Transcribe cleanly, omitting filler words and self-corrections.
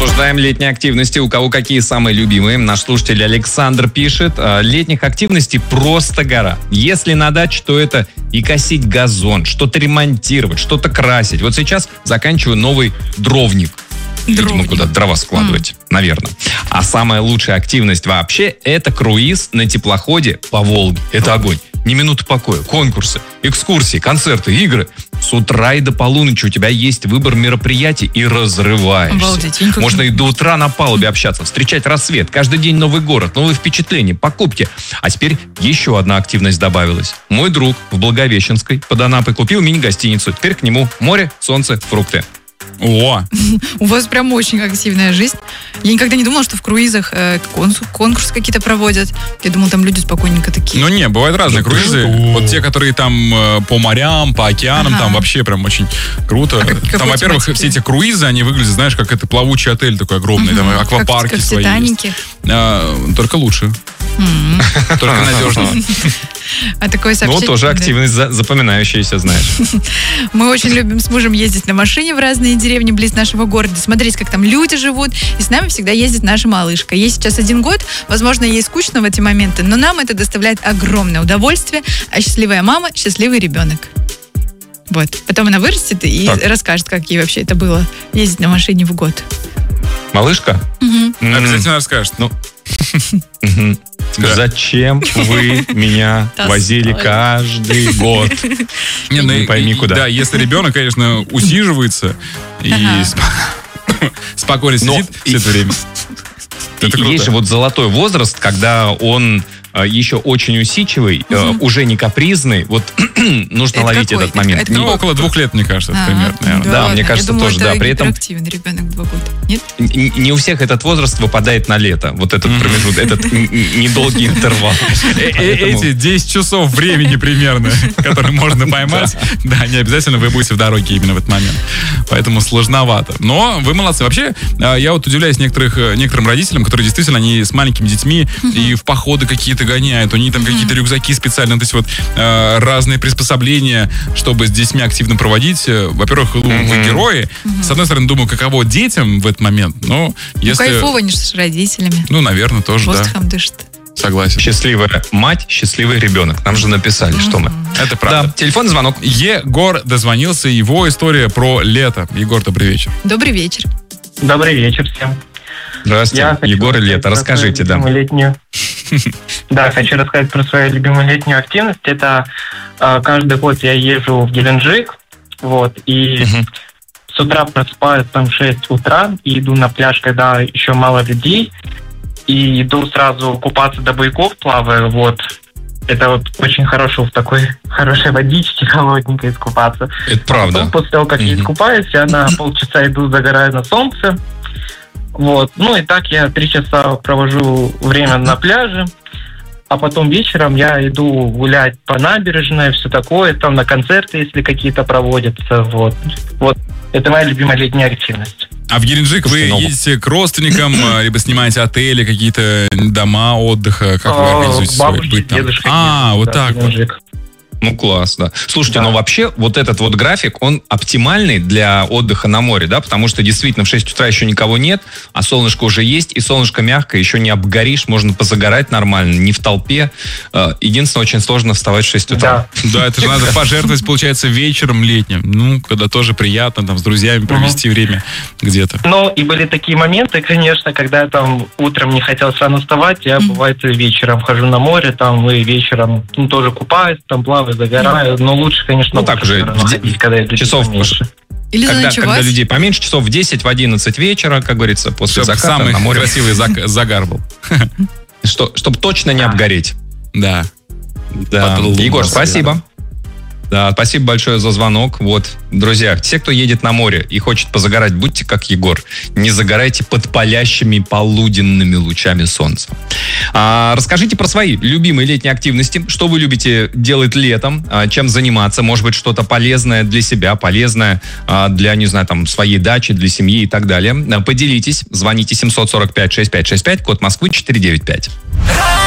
Обсуждаем летние активности. У кого какие самые любимые? Наш слушатель Александр пишет. Летних активностей просто гора. Если на даче, то это и косить газон, что-то ремонтировать, что-то красить. Вот сейчас заканчиваю новый дровник. Видимо, куда дрова складывать, наверное. А самая лучшая активность вообще – это круиз на теплоходе по Волге. Это огонь. Ни минуты покоя. Конкурсы, экскурсии, концерты, игры. С утра и до полуночи у тебя есть выбор мероприятий и разрываешься. Обалдеть. Можно и до утра на палубе общаться, встречать рассвет. Каждый день новый город, новые впечатления, покупки. А теперь еще одна активность добавилась. Мой друг в Благовещенской под Анапой купил мини-гостиницу. Теперь к нему море, солнце, фрукты. О! У вас прям очень активная жизнь. Я никогда не думала, что в круизах конкурсы какие-то проводят. Я думала, там люди спокойненько такие. Ну не, бывают разные круизы. Вот те, которые там по морям, по океанам, там вообще прям очень круто. Там, во-первых, все эти круизы, они выглядят, знаешь, как это плавучий отель такой огромный, там аквапарки как свои Титаники. есть. Только лучше. Только надежнее. А такое сообщение... Ну, тоже активность запоминающаяся, знаешь. Мы очень любим с мужем ездить на машине в разные деревни близ нашего города, смотреть, как там люди живут. И с нами всегда ездит наша малышка. Ей сейчас 1 год, возможно, ей скучно в эти моменты, но нам это доставляет огромное удовольствие. А счастливая мама – счастливый ребенок. Вот. Потом она вырастет и расскажет, как ей вообще это было ездить на машине в год. Малышка? Обязательно расскажет. Ну, зачем вы меня возили каждый год? Не пойми куда. Да, если ребенок, конечно, усиживается и спокойно сидит все это время. Есть же вот золотой возраст, когда он еще очень усидчивый, уже не капризный. Вот нужно это ловить какой? этот момент. Ну, около 2 лет, мне кажется, примерно. Наверное. Да, мне кажется, тоже, да. При этом активный ребенок 2 года. Нет? Не у всех этот возраст выпадает на лето. Вот этот промежуток, этот недолгий интервал. Эти 10 часов времени примерно, которые можно поймать, да, не обязательно вы будете в дороге именно в этот момент. Поэтому сложновато. Но вы молодцы. Вообще, я вот удивляюсь некоторым родителям, которые действительно, они с маленькими детьми и в походы какие-то гоняют. У них там какие-то рюкзаки специально, то есть вот разные приспособления, чтобы с детьми активно проводить. Во-первых, вы герои. С одной стороны, думаю, каково детям в этот момент, но если... кайфово, они же с родителями. Ну, наверное, тоже, Воздухом дышит. Согласен. Счастливая мать, счастливый ребенок. Нам же написали, что мы. Это правда. Да, телефонный звонок. Егор дозвонился, его история про лето. Егор, добрый вечер. Добрый вечер. Добрый вечер всем. Здравствуйте, Егор и Лето. Расскажите, да. Да, хочу рассказать про свою любимую летнюю активность. Это каждый год я езжу в Геленджик, вот, и с утра просыпаюсь там в 6 утра и иду на пляж, когда еще мало людей, и иду сразу купаться до буйков, плаваю, вот. Это вот очень хорошо в такой хорошей водичке холодненькой искупаться. Это правда. Потом, после того, как я искупаюсь, я на полчаса иду, загораю на солнце. Вот. Ну и так я 3 часа провожу время на пляже, а потом вечером я иду гулять по набережной, все такое, там на концерты, если какие-то проводятся. Вот. Это моя любимая летняя активность. А в Геленджик вы едете к родственникам, либо снимаете отели, какие-то дома отдыха? Как вы организуете свой быт там? Вот так вот. Ну, класс, да. Слушайте, но вообще вот этот вот график, он оптимальный для отдыха на море, да, потому что действительно в 6 утра еще никого нет, а солнышко уже есть, и солнышко мягкое, еще не обгоришь, можно позагорать нормально, не в толпе. Единственное, очень сложно вставать в 6 утра. Да, это же надо пожертвовать, получается, вечером летним, ну, когда тоже приятно там с друзьями провести время где-то. Ну, и были такие моменты, конечно, когда я там утром не хотел рано вставать, я, бывает, вечером хожу на море, там, и вечером, ну, тоже купаюсь, там, плаваю, загораю, но лучше, конечно, ну так уже когда часов поменьше. Или когда людей поменьше, часов в 10, в 11 вечера, как говорится, после заката самый на море. Красивый загар был. Чтобы точно не обгореть. Да. Егор, спасибо. Да, спасибо большое за звонок. Вот, друзья, те, кто едет на море и хочет позагорать, будьте как Егор. Не загорайте под палящими полуденными лучами солнца. Расскажите про свои любимые летние активности. Что вы любите делать летом? Чем заниматься? Может быть, что-то полезное для себя, полезное для, не знаю, там, своей дачи, для семьи и так далее. Поделитесь. Звоните 745-6565, код Москвы 495.